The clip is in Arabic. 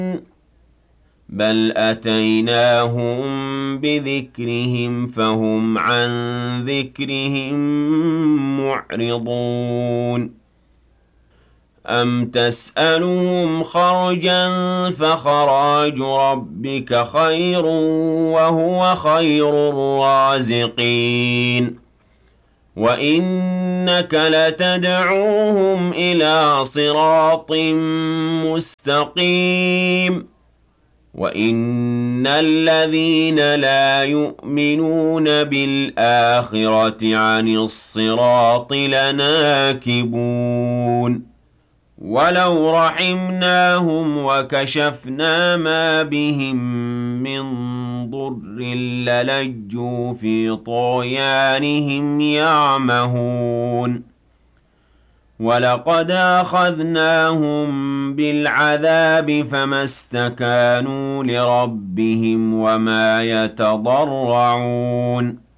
بل أتيناهم بذكرهم فهم عن ذكرهم معرضون أم تسألهم خرجا فخراج ربك خير وهو خير الرازقين وإنك لتدعوهم إلى صراط مستقيم وإن الذين لا يؤمنون بالآخرة عن الصراط لناكبون ولو رحمناهم وكشفنا ما بهم من ضر للجوا في طغيانهم يعمهون ولقد أخذناهم بالعذاب فما استكانوا لربهم وما يتضرعون